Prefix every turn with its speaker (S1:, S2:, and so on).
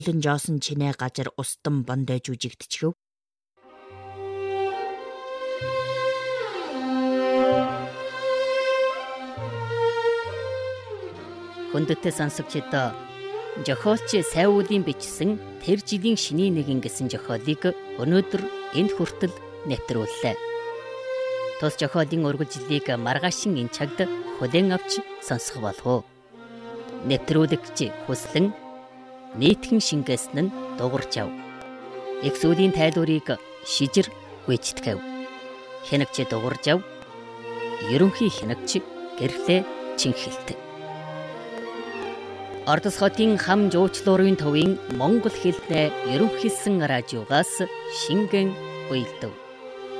S1: жоосон чинээ гажар устан бондой жүжигдчихв.
S2: Хүндэтгэл сонсогчдоо зохиолч Сайуулын бичсэн тэр жилийн шиний нэгэн гэсэн зохиолыг өнөөдөр энд хүртэл нэвтрүүллээ. Тус зохиолын ургамлыг маргаашин энэ цагт хүлээн авч сонсох болов уу? Нэвтрүүлэгч хүслэн нийтхэн шингээсэн нь дуурч ав. Эксүүдийн тайлбарыг шижир гүйцэтгэв. Хянагч дуурж ав. Ерөнхий хянагч гэрлээ чинхэлт. Ордос хотын хам жуучлуурын төвийн монгол хэлний ерөнхийлсөн радиогоос шингэн уйлдэв.